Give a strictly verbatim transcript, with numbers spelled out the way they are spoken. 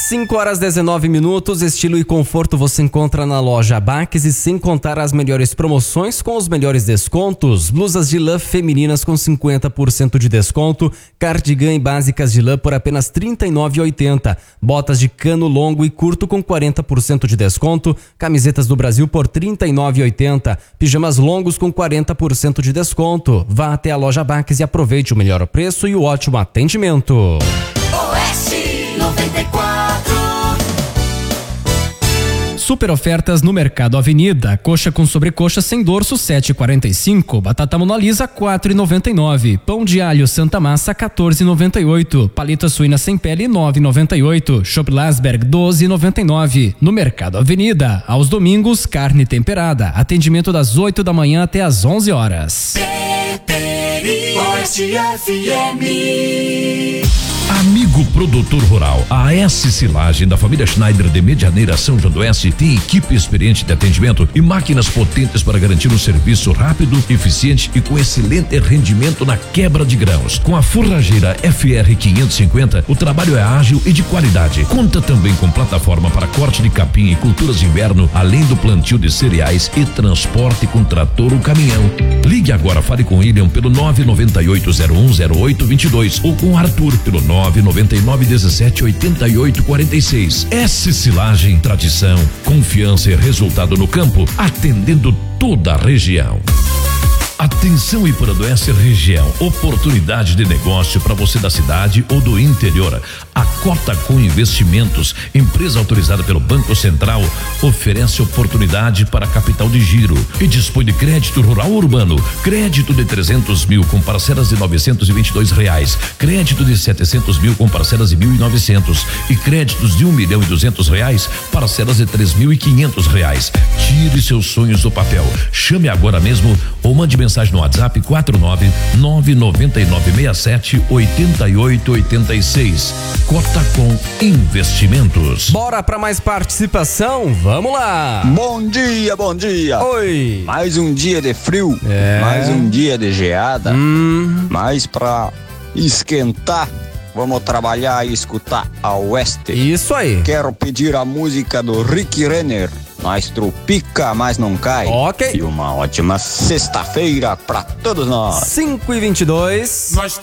cinco horas dezenove minutos, estilo e conforto você encontra na loja Baques e sem contar as melhores promoções com os melhores descontos. Blusas de lã femininas com cinquenta por cento de desconto, cardigan e básicas de lã por apenas trinta e nove reais e oitenta centavos, botas de cano longo e curto com quarenta por cento de desconto, camisetas do Brasil por trinta e nove reais e oitenta centavos, pijamas longos com quarenta por cento de desconto. Vá até a loja Baques e aproveite o melhor preço e o ótimo atendimento. Oeste noventa e quatro. Super ofertas no Mercado Avenida. Coxa com sobrecoxa sem dorso sete reais e quarenta e cinco. Batata monalisa quatro reais e noventa e nove. Pão de alho Santa Massa quatorze reais e noventa e oito. Paleta suína sem pele nove reais e noventa e oito. Chopp Lasberg doze reais e noventa e nove. No Mercado Avenida, aos domingos, carne temperada. Atendimento das oito da manhã até às onze horas. Oeste F M. Amigo produtor rural, a S Silagem da família Schneider de Medianeira São João do Oeste tem equipe experiente de atendimento e máquinas potentes para garantir um serviço rápido, eficiente e com excelente rendimento na quebra de grãos. Com a forrageira F R quinhentos e cinquenta, o trabalho é ágil e de qualidade. Conta também com plataforma para corte de capim e culturas de inverno, além do plantio de cereais e transporte com trator ou caminhão. Ligue agora, fale com William pelo nove nove oito zero um zero oito dois dois ou com Arthur pelo nove nove nove dezessete oitenta e oito quarenta e seis. S Silagem, tradição, confiança e resultado no campo, atendendo toda a região. Atenção Ipuranduense região, oportunidade de negócio para você da cidade ou do interior. A Cotacom Investimentos, empresa autorizada pelo Banco Central, oferece oportunidade para capital de giro e dispõe de crédito rural urbano, crédito de trezentos mil com parcelas de novecentos e vinte e dois reais, crédito de setecentos mil com parcelas de mil e novecentos e créditos de um milhão e duzentos reais, parcelas de três mil e quinhentos reais. Tire seus sonhos do papel. Chame agora mesmo ou mande mensagem no WhatsApp quatro nove nove nove nove seis sete oito oito oito seis. Cotacom Investimentos. Bora pra mais participação? Vamos lá! Bom dia, bom dia! Oi! Mais um dia de frio, é. mais um dia de geada, hum. mais pra esquentar. Vamos trabalhar e escutar a Oeste. Isso aí. Quero pedir a música do Rick Renner. Nós tropica, mas não cai. Ok. E uma ótima sexta-feira pra todos nós. cinco e vinte e dois. Nós